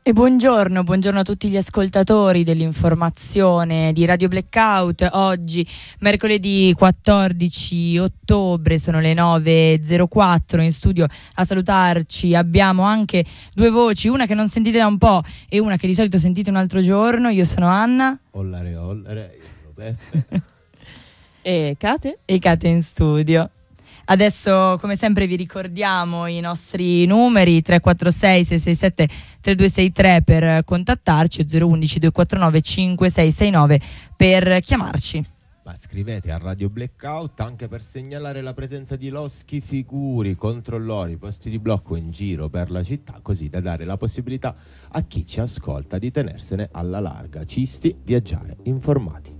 E buongiorno a tutti gli ascoltatori dell'informazione di Radio Blackout. Oggi, mercoledì 14 ottobre, sono le 9.04. In studio a salutarci abbiamo anche due voci, una che non sentite da un po' e una che di solito sentite un altro giorno. Io sono Anna. Ollare, io sono Peppe. E Kate in studio. Adesso, come sempre, vi ricordiamo i nostri numeri 346 667 3263 per contattarci, o 011 249 5669 per chiamarci. Ma scrivete a Radio Blackout anche per segnalare la presenza di loschi, figuri, controllori, posti di blocco in giro per la città, così da dare la possibilità a chi ci ascolta di tenersene alla larga. Cisti, viaggiare informati.